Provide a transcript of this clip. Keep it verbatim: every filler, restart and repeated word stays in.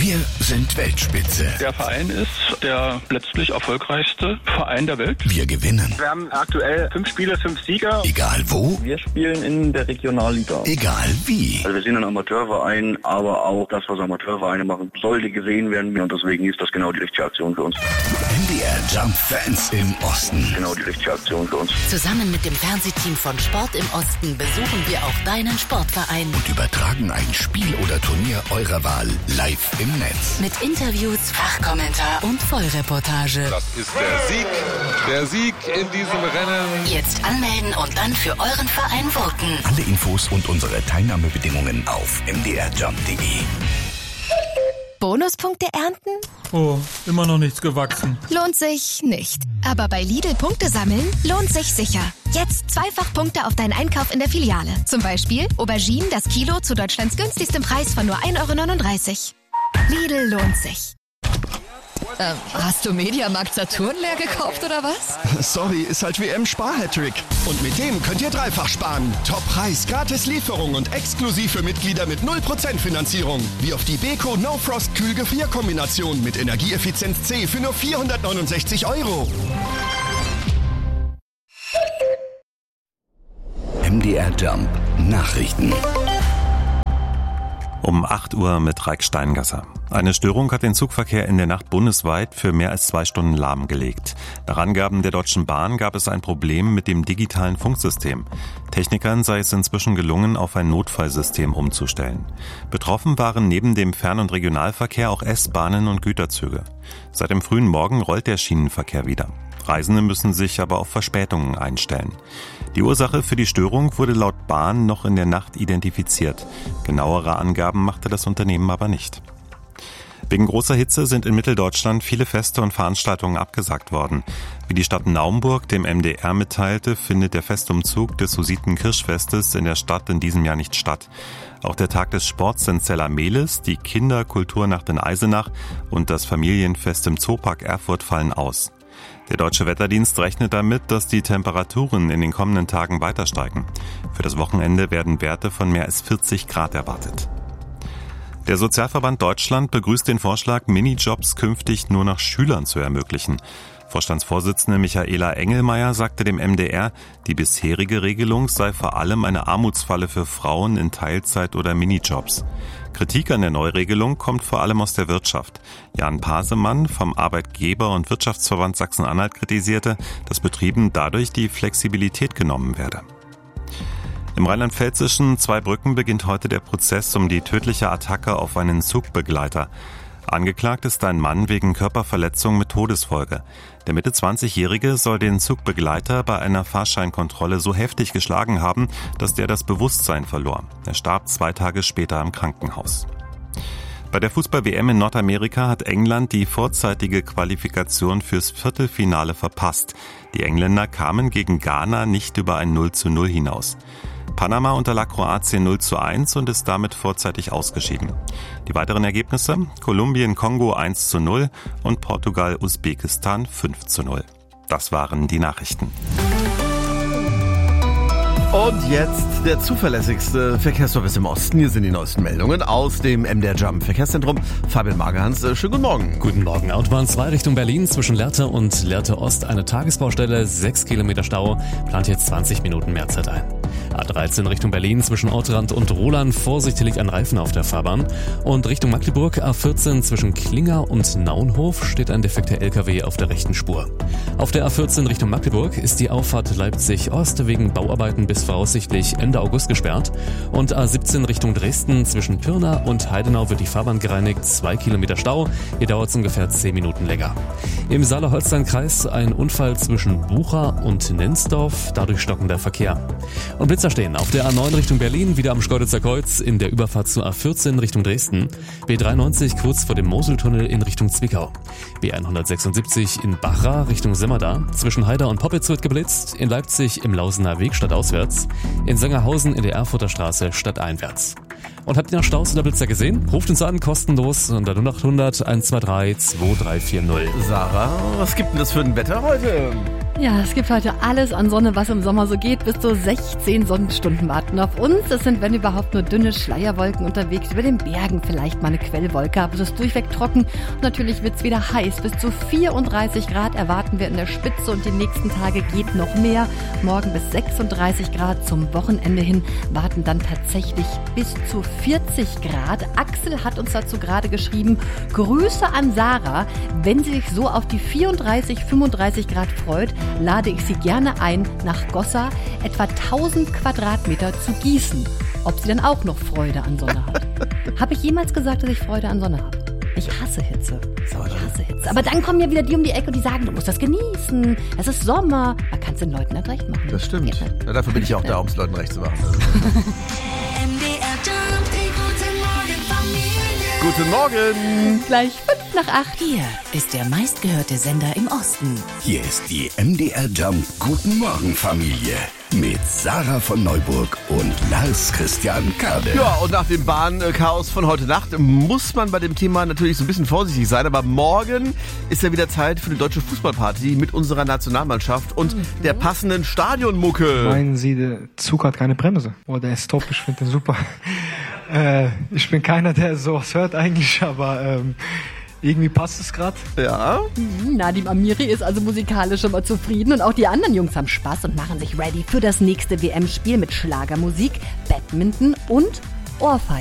Wir sind Weltspitze. Der Verein ist der letztlich erfolgreichste Verein der Welt. Wir gewinnen. Wir haben aktuell fünf Spiele, fünf Sieger. Egal wo. Wir spielen in der Regionalliga. Egal wie. Also wir sind ein Amateurverein, aber auch das, was Amateurvereine machen, sollte gesehen werden. Und deswegen ist das genau die richtige Aktion für uns. M D R Jump Fans im Osten. Genau die richtige Aktion für uns. Zusammen mit dem Fernsehteam von Sport im Osten besuchen wir auch deinen Sportverein. Und übertragen ein Spiel oder Turnier eurer Wahl live im Netz. Mit Interviews, Fachkommentar und Vollreportage. Das ist der Sieg, der Sieg in diesem Rennen. Jetzt anmelden und dann für euren Verein voten. Alle Infos und unsere Teilnahmebedingungen auf m d r jump punkt d e. Bonuspunkte ernten? Oh, immer noch nichts gewachsen. Lohnt sich nicht. Aber bei Lidl Punkte sammeln lohnt sich sicher. Jetzt zweifach Punkte auf deinen Einkauf in der Filiale. Zum Beispiel Auberginen das Kilo zu Deutschlands günstigstem Preis von nur ein Euro neununddreißig. Lidl lohnt sich. Äh, hast du Mediamarkt Saturn leer gekauft oder was? Sorry, ist halt W M-Spar-Hattrick. Und mit dem könnt ihr dreifach sparen. Top-Preis, gratis Lieferung und exklusiv für Mitglieder mit null Prozent Finanzierung. Wie auf die Beko No Frost Kühl-Gefrier-Kombination mit Energieeffizienz C für nur vierhundertneunundsechzig Euro. M D R Jump Nachrichten. Um acht Uhr mit Raik Steingasser. Eine Störung hat den Zugverkehr in der Nacht bundesweit für mehr als zwei Stunden lahmgelegt. Nach Angaben der Deutschen Bahn gab es ein Problem mit dem digitalen Funksystem. Technikern sei es inzwischen gelungen, auf ein Notfallsystem umzustellen. Betroffen waren neben dem Fern- und Regionalverkehr auch S-Bahnen und Güterzüge. Seit dem frühen Morgen rollt der Schienenverkehr wieder. Reisende müssen sich aber auf Verspätungen einstellen. Die Ursache für die Störung wurde laut Bahn noch in der Nacht identifiziert. Genauere Angaben machte das Unternehmen aber nicht. Wegen großer Hitze sind in Mitteldeutschland viele Feste und Veranstaltungen abgesagt worden. Wie die Stadt Naumburg dem M D R mitteilte, findet der Festumzug des Hussiten-Kirschfestes in der Stadt in diesem Jahr nicht statt. Auch der Tag des Sports in Zella-Mehlis, die Kinderkulturnacht in Eisenach und das Familienfest im Zoopark Erfurt fallen aus. Der Deutsche Wetterdienst rechnet damit, dass die Temperaturen in den kommenden Tagen weiter steigen. Für das Wochenende werden Werte von mehr als vierzig Grad erwartet. Der Sozialverband Deutschland begrüßt den Vorschlag, Minijobs künftig nur noch Schülern zu ermöglichen. Vorstandsvorsitzende Michaela Engelmeier sagte dem M D R, die bisherige Regelung sei vor allem eine Armutsfalle für Frauen in Teilzeit- oder Minijobs. Kritik an der Neuregelung kommt vor allem aus der Wirtschaft. Jan Pasemann vom Arbeitgeber- und Wirtschaftsverband Sachsen-Anhalt kritisierte, dass Betrieben dadurch die Flexibilität genommen werde. Im rheinland-pfälzischen Zweibrücken beginnt heute der Prozess um die tödliche Attacke auf einen Zugbegleiter. Angeklagt ist ein Mann wegen Körperverletzung mit Todesfolge. Der Mitte zwanzigjährige soll den Zugbegleiter bei einer Fahrscheinkontrolle so heftig geschlagen haben, dass der das Bewusstsein verlor. Er starb zwei Tage später im Krankenhaus. Bei der Fußball-W M in Nordamerika hat England die vorzeitige Qualifikation fürs Viertelfinale verpasst. Die Engländer kamen gegen Ghana nicht über ein null zu null hinaus. Panama unterlag Kroatien null zu eins und ist damit vorzeitig ausgeschieden. Die weiteren Ergebnisse: Kolumbien-Kongo eins zu null und Portugal-Usbekistan fünf zu null. Das waren die Nachrichten. Und jetzt der zuverlässigste Verkehrsservice im Osten. Hier sind die neuesten Meldungen aus dem M D R Jump Verkehrszentrum. Fabian Magerhans, schönen guten Morgen. Guten Morgen. Autobahn zwei Richtung Berlin zwischen Lehrte und Lehrte Ost. Eine Tagesbaustelle, sechs Kilometer Stau, plant jetzt zwanzig Minuten mehr Zeit ein. A dreizehn Richtung Berlin zwischen Ortrand und Roland. Vorsicht, hier liegt ein Reifen auf der Fahrbahn. Und Richtung Magdeburg A vierzehn zwischen Klinger und Naunhof steht ein defekter L K W auf der rechten Spur. Auf der A vierzehn Richtung Magdeburg ist die Auffahrt Leipzig Ost wegen Bauarbeiten bis voraussichtlich Ende August gesperrt. Und A siebzehn Richtung Dresden zwischen Pirna und Heidenau wird die Fahrbahn gereinigt. Zwei Kilometer Stau. Hier dauert es ungefähr zehn Minuten länger. Im Saale-Holstein-Kreis ein Unfall zwischen Bucha und Nenzdorf. Dadurch stockender Verkehr. Und Blitzer stehen auf der A neun Richtung Berlin, wieder am Schkeuditzer Kreuz in der Überfahrt zur A vierzehn Richtung Dresden. B dreiundneunzig kurz vor dem Moseltunnel in Richtung Zwickau. B hundertsechsundsiebzig in Bachra Richtung Semmerda. Zwischen Haida und Poppitz wird geblitzt. In Leipzig im Lausener Weg stadtauswärts. In Sengerhausen in der Erfurter Straße stadteinwärts. Und habt ihr noch Staus oder Blitzer gesehen? Ruft uns an, kostenlos unter null acht hundert eins zwei drei zwei drei vier null. Sarah, was gibt denn das für ein Wetter heute? Ja, es gibt heute alles an Sonne, was im Sommer so geht. Bis zu sechzehn Sonnenstunden warten auf uns. Es sind, wenn überhaupt, nur dünne Schleierwolken unterwegs. Über den Bergen vielleicht mal eine Quellwolke, aber es ist durchweg trocken. Und natürlich wird's wieder heiß. Bis zu vierunddreißig Grad erwarten wir in der Spitze und die nächsten Tage geht noch mehr. Morgen bis sechsunddreißig Grad. Zum Wochenende hin warten dann tatsächlich bis zu vierzig Grad. Axel hat uns dazu gerade geschrieben, Grüße an Sarah. Wenn sie sich so auf die vierunddreißig, fünfunddreißig Grad freut, lade ich sie gerne ein, nach Gossa etwa tausend Quadratmeter zu gießen. Ob sie dann auch noch Freude an Sonne hat. Habe ich jemals gesagt, dass ich Freude an Sonne habe? Ich hasse Hitze. Ich hasse Hitze. Aber dann kommen ja wieder die um die Ecke und die sagen, du musst das genießen. Es ist Sommer. Man kann es den Leuten nicht recht machen. Das stimmt. Ja, dafür bin ich auch da, um es Leuten recht zu machen. Guten Morgen. Gleich fünf nach acht. Hier ist der meistgehörte Sender im Osten. Hier ist die M D R Jump Guten Morgen Familie mit Sarah von Neuburg und Lars Christian Kade. Ja, und nach dem Bahnchaos von heute Nacht muss man bei dem Thema natürlich so ein bisschen vorsichtig sein. Aber morgen ist ja wieder Zeit für die deutsche Fußballparty mit unserer Nationalmannschaft und mhm. der passenden Stadionmucke. Meinen Sie, der Zug hat keine Bremse? Oh, der ist top, ich finde den super. Äh, ich bin keiner, der sowas hört eigentlich, aber ähm, irgendwie passt es gerade. Ja. Mhm, Nadim Amiri ist also musikalisch schon mal zufrieden und auch die anderen Jungs haben Spaß und machen sich ready für das nächste W M-Spiel mit Schlagermusik, Badminton und Ohrfeigen.